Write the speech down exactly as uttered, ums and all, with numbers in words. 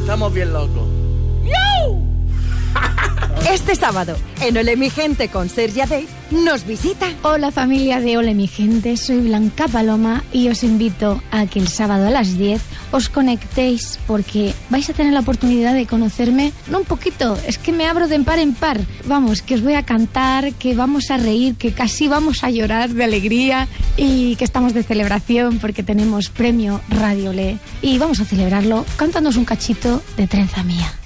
estamos bien locos. Este sábado, en Ole mi gente con Sergia Day, nos visita. Hola familia de Ole mi gente, soy Blanca Paloma y os invito a que el sábado a las diez os conectéis porque vais a tener la oportunidad de conocerme, no un poquito, es que me abro de par en par. Vamos, que os voy a cantar, que vamos a reír, que casi vamos a llorar de alegría y que estamos de celebración porque tenemos premio Radio Ole y vamos a celebrarlo cantándonos un cachito de Trenza Mía.